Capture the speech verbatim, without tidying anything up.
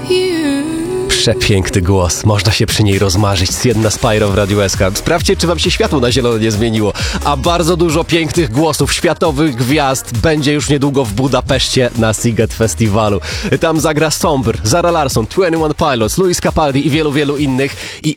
Przepiękny głos, można się przy niej rozmarzyć. Sienna Spyro w Radiu S K. Sprawdźcie, czy wam się światło na zielono nie zmieniło. A bardzo dużo pięknych głosów, światowych gwiazd będzie już niedługo w Budapeszcie na Sziget Festiwalu. Tam zagra Sombr, Zara Larsson, dwadzieścia jeden Pilots, Luis Capaldi i wielu, wielu innych. I